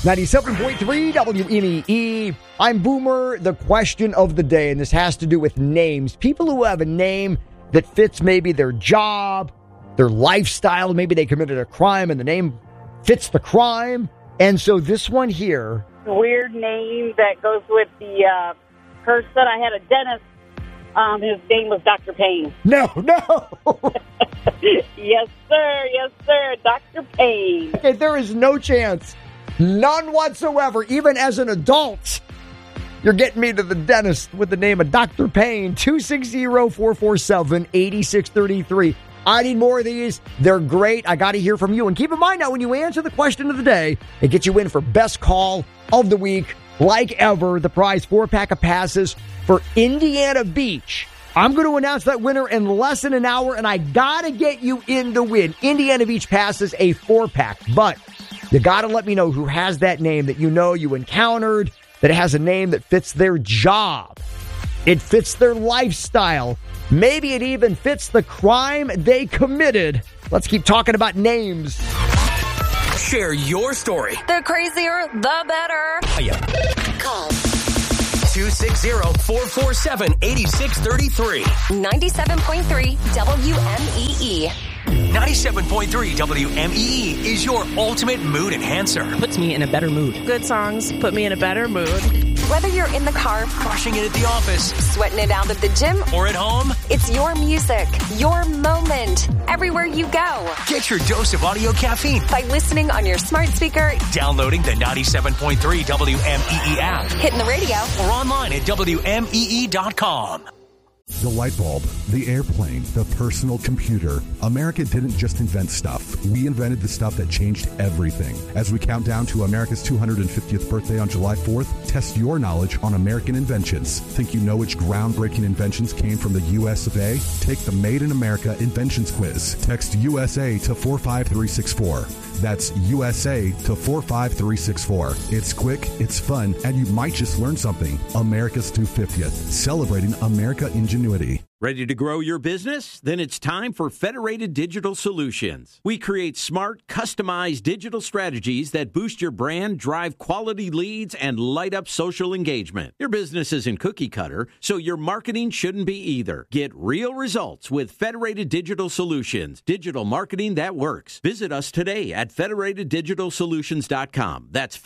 97.3 WMEE. I'm Boomer. The question of the day, and this has to do with names. People who have a name that fits maybe their job, their lifestyle. Maybe they committed a crime and the name fits the crime. And so this one here. Weird name that goes with the person. I had a dentist. His name was Dr. Payne. No. Yes, sir. Dr. Payne. Okay, there is no chance. None whatsoever. Even as an adult, you're getting me to the dentist with the name of Dr. Payne. 260-447-8633. I need more of these. They're great. I got to hear from you. And keep in mind now, when you answer the question of the day, it gets you in for best call of the week. Like ever, the prize 4-pack of passes for Indiana Beach. I'm going to announce that winner in less than an hour, and I got to get you in to win. Indiana Beach passes, a 4-pack. But you got to let me know who has that name that you know you encountered, that it has a name that fits their job. It fits their lifestyle. Maybe it even fits the crime they committed. Let's keep talking about names. Share your story. The crazier, the better. Call 260-447-8633. 97.3 WMEE. 97.3 WMEE is your ultimate mood enhancer. Puts me in a better mood. Good songs put me in a better mood. Whether you're in the car, Crushing it at the office, sweating it out at the gym, or at home, it's your music, your moment, everywhere you go. get your dose of audio caffeine. By listening on your smart speaker, Downloading the 97.3 WMEE app, hitting the radio, or online at WMEE.com. The light bulb, the airplane, the personal computer. America didn't just invent stuff. We invented the stuff that changed everything. As we count down to America's 250th birthday on July 4th, test your knowledge on American inventions. Think you know which groundbreaking inventions came from the US of A? Take the Made in America Inventions Quiz. Text USA to 45364. That's USA to 45364. It's quick, it's fun, and you might just learn something. America's 250th, celebrating America ingenuity. Ready to grow your business? Then it's time for Federated Digital Solutions. We create smart, customized digital strategies that boost your brand, drive quality leads, and light up social engagement. Your business isn't cookie cutter, so your marketing shouldn't be either. Get real results with Federated Digital Solutions, digital marketing that works. Visit us today at federateddigitalsolutions.com. That's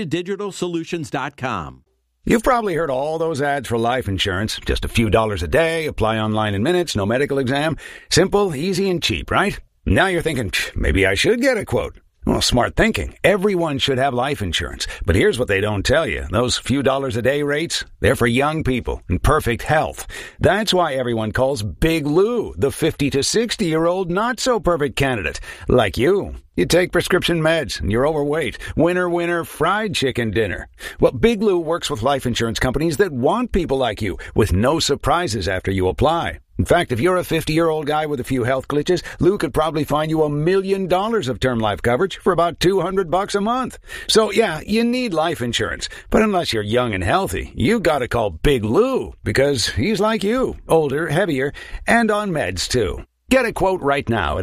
federateddigitalsolutions.com. You've probably heard all those ads for life insurance. Just a few dollars a day, apply online in minutes, no medical exam. Simple, easy, and cheap, right? Now you're thinking, maybe I should get a quote. Well, smart thinking. Everyone should have life insurance. But here's what they don't tell you. Those few dollars a day rates, they're for young people in perfect health. That's why everyone calls Big Lou the 50 to 60-year-old not-so-perfect candidate, like you. You take prescription meds, and you're overweight. Winner, fried chicken dinner. Well, Big Lou works with life insurance companies that want people like you, with no surprises after you apply. In fact, if you're a 50-year-old guy with a few health glitches, Lou could probably find you $1 million of term life coverage for about $200 a month. So, yeah, you need life insurance. But unless you're young and healthy, you gotta call Big Lou, because he's like you, older, heavier, and on meds, too. Get a quote right now at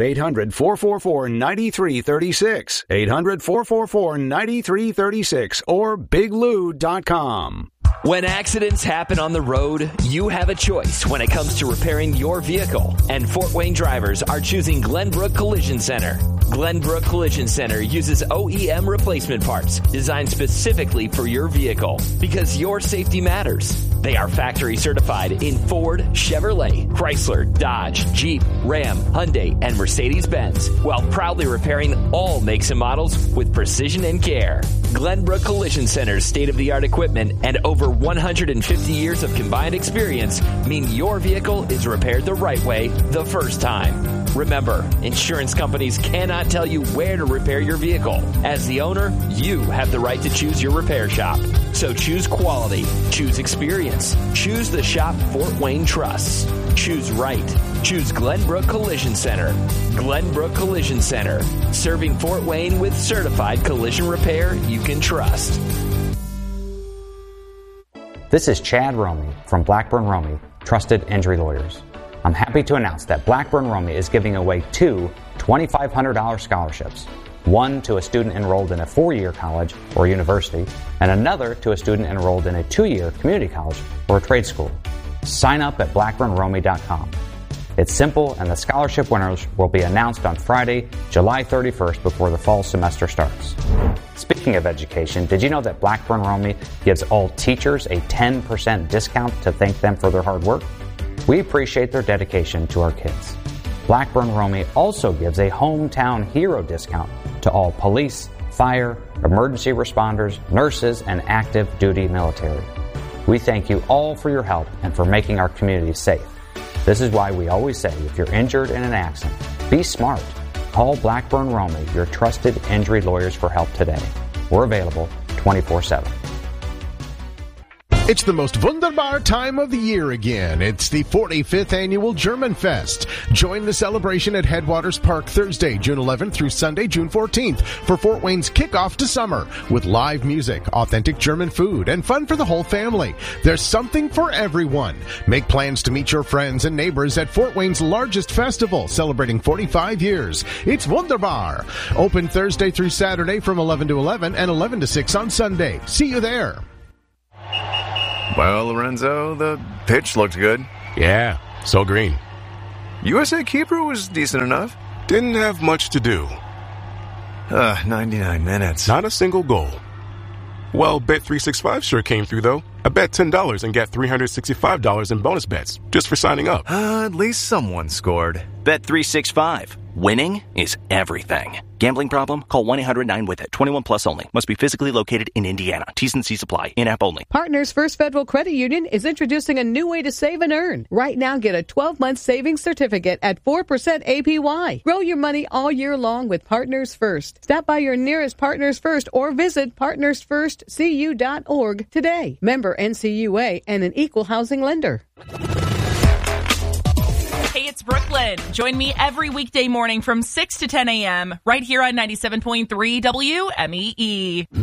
800-444-9336, 800-444-9336, or biglou.com. When accidents happen on the road, you have a choice when it comes to repairing your vehicle. And Fort Wayne drivers are choosing Glenbrook Collision Center. Glenbrook Collision Center uses OEM replacement parts designed specifically for your vehicle because your safety matters. They are factory certified in Ford, Chevrolet, Chrysler, Dodge, Jeep, Ram, Hyundai, and Mercedes-Benz, while proudly repairing all makes and models with precision and care. Glenbrook Collision Center's state-of-the-art equipment and over 150 years of combined experience mean your vehicle is repaired the right way the first time. Remember, insurance companies cannot tell you where to repair your vehicle. As the owner, you have the right to choose your repair shop. So choose quality, choose experience, choose the shop Fort Wayne trusts. Choose right. Choose Glenbrook Collision Center. Glenbrook Collision Center, serving Fort Wayne with certified collision repair you can trust. This is Chad Romey from Blackburn Romey, Trusted Injury Lawyers. I'm happy to announce that Blackburn Romey is giving away 2 $2,500 scholarships. one to a student enrolled in a 4-year college or university, and another to a student enrolled in a 2-year community college or a trade school. Sign up at blackburnromy.com. It's simple, and the scholarship winners will be announced on Friday, July 31st, before the fall semester starts. Speaking of education, did you know that Blackburn Romy gives all teachers a 10% discount to thank them for their hard work? We appreciate their dedication to our kids. Blackburn Romy also gives a hometown hero discount to all police, fire, emergency responders, nurses, and active duty military. We thank you all for your help and for making our community safe. This is why we always say, if you're injured in an accident, be smart. Call Blackburn Romy, your trusted injury lawyers, for help today. We're available 24/7. It's the most wunderbar time of the year again. It's the 45th Annual German Fest. Join the celebration at Headwaters Park Thursday, June 11th through Sunday, June 14th for Fort Wayne's kickoff to summer with live music, authentic German food, and fun for the whole family. There's something for everyone. Make plans to meet your friends and neighbors at Fort Wayne's largest festival, celebrating 45 years. It's wunderbar. Open Thursday through Saturday from 11 to 11 and 11 to 6 on Sunday. See you there. Well, Lorenzo, the pitch looked good. Yeah, so green. USA keeper was decent enough. Didn't have much to do. 99 minutes. Not a single goal. Well, Bet365 sure came through, though. I bet $10 and got $365 in bonus bets just for signing up. At least someone scored. Bet365. Winning is everything. Gambling problem? Call 1-800-9-WITH-IT. 21 plus only. Must be physically located in Indiana. T's and C's apply. In-app only. Partners First Federal Credit Union is introducing a new way to save and earn. Right now, get a 12-month savings certificate at 4% APY. Grow your money all year long with Partners First. Stop by your nearest Partners First or visit partnersfirstcu.org today. Member NCUA and an equal housing lender. Hey, it's Brooklyn. Join me every weekday morning from 6 to 10 a.m. right here on 97.3 WMEE.